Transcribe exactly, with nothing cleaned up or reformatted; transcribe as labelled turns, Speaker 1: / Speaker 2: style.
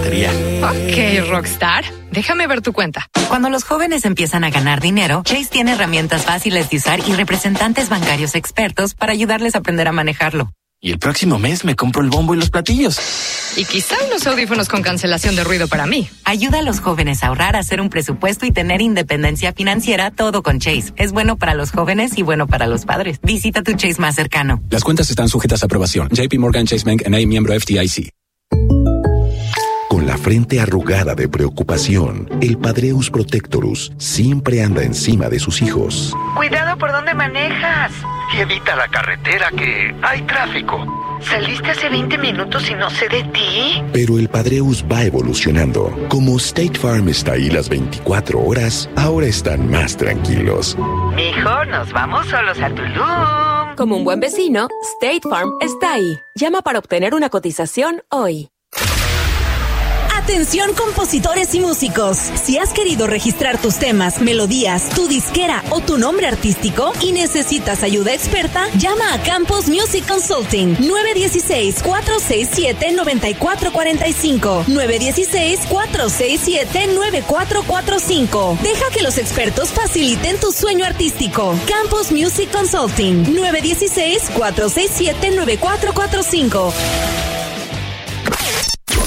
Speaker 1: lotería.
Speaker 2: Ok, Rockstar. Déjame ver tu cuenta.
Speaker 3: Cuando los jóvenes empiezan a ganar dinero, Chase tiene herramientas fáciles de usar y representantes bancarios expertos para ayudarles a aprender a manejarlo.
Speaker 1: Y el próximo mes me compro el bombo y los platillos.
Speaker 2: Y quizá unos audífonos con cancelación de ruido para mí.
Speaker 3: Ayuda a los jóvenes a ahorrar, a hacer un presupuesto y tener independencia financiera, todo con Chase. Es bueno para los jóvenes y bueno para los padres. Visita tu Chase más cercano.
Speaker 4: Las cuentas están sujetas a aprobación. J P Morgan Chase Bank N A, miembro F D I C.
Speaker 5: Con la frente arrugada de preocupación, el Padreus Protectorus siempre anda encima de sus hijos.
Speaker 6: Cuidado por dónde manejas.
Speaker 7: Y evita la carretera, que hay tráfico.
Speaker 6: Saliste hace veinte minutos y no sé de ti.
Speaker 5: Pero el Padreus va evolucionando. Como State Farm está ahí las veinticuatro horas, ahora están más tranquilos.
Speaker 6: Mijo, nos vamos solos a Tulum.
Speaker 8: Como un buen vecino, State Farm está ahí. Llama para obtener una cotización hoy.
Speaker 9: Atención, compositores y músicos. Si has querido registrar tus temas, melodías, tu disquera o tu nombre artístico y necesitas ayuda experta, llama a Campus Music Consulting. nueve uno seis, cuatro seis siete, nueve cuatro cuatro cinco. nueve uno seis, cuatro seis siete, nueve cuatro cuatro cinco. Deja que los expertos faciliten tu sueño artístico. Campus Music Consulting. nueve uno seis, cuatro seis siete, nueve cuatro cuatro cinco.